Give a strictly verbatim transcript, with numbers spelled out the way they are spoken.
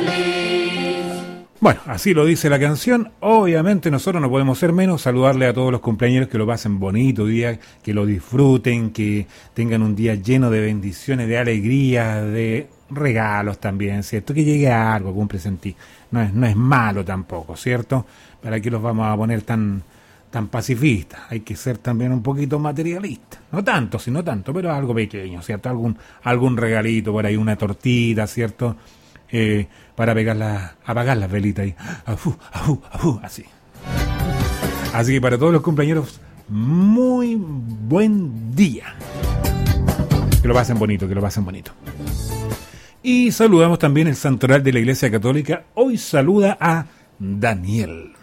Bueno, así lo dice la canción. Obviamente nosotros no podemos ser menos, saludarle a todos los cumpleaños, que lo pasen bonito día, que lo disfruten, que tengan un día lleno de bendiciones, de alegría, de regalos también, ¿cierto? Que llegue a algo, cumple en ti. No es, no es malo tampoco, ¿cierto? ¿Para qué los vamos a poner tan, tan pacifistas? Hay que ser también un poquito materialistas. No tanto, sino tanto, pero algo pequeño, ¿cierto? Algún, algún regalito por ahí, una tortita, ¿cierto? Eh, para pegar la, apagar las velitas ahí, afu, afu, afu, así. Así que para todos los cumpleaños, muy buen día. Que lo pasen bonito, que lo pasen bonito. Y saludamos también el santoral de la Iglesia Católica. Hoy saluda a Daniel.